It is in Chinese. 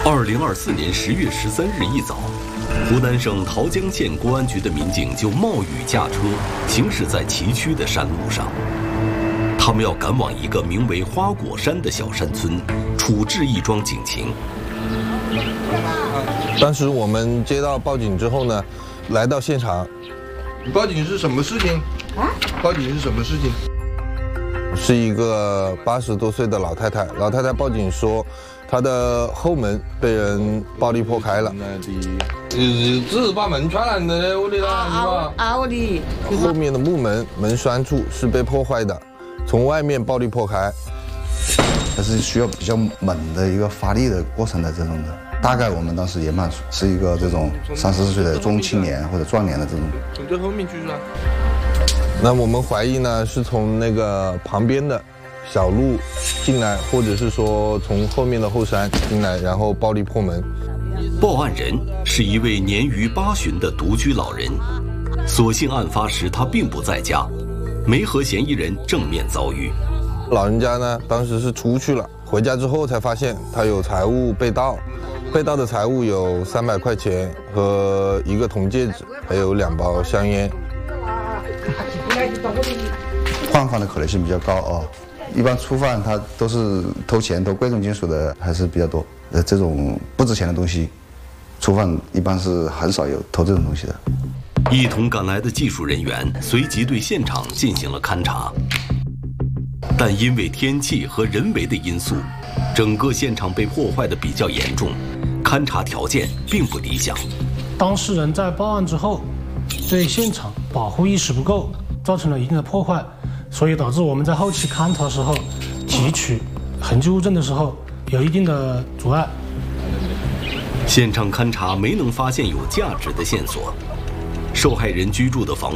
2024年10月13日一早，湖南省桃江县公安局的民警就冒雨驾车行驶在崎岖的山路上，他们要赶往一个名为花果山的小山村，处置一桩警情。 当时我们接到报警之后呢，来到现场。 你报警是什么事情？啊？报警是什么事情？ 是一个80多岁的老太太，老太太报警说，她的后门被人暴力破开了。 只是把门穿烂的，我的啦， 我的。 后面的木门门栓处是被破坏的，从外面暴力破开。 它是需要比较猛的一个发力的过程的这种的。大概我们当时研判是一个这种30-40岁的中青年或者壮年的这种。 从这后面去是吧？ 那我们怀疑呢，是从那个旁边的小路进来，或者是说从后面的后山进来，然后暴力破门。 报案人是一位年逾80的独居老人，所幸案发时他并不在家，没和嫌疑人正面遭遇。 老人家呢，当时是出去了，回家之后才发现他有财物被盗，被盗的财物有300块钱和一个铜戒指，还有2包香烟。 换犯的可能性比较高哦，一般初犯他都是偷钱、偷贵重金属的还是比较多。这种不值钱的东西，初犯一般是很少有偷这种东西的。 一同赶来的技术人员随即对现场进行了勘查，但因为天气和人为的因素，整个现场被破坏的比较严重，勘查条件并不理想。 当事人在报案之后，对现场保护意识不够，造成了一定的破坏，所以导致我们在后期勘查时候提取痕迹物证的时候有一定的阻碍。 现场勘查没能发现有价值的线索，受害人居住的房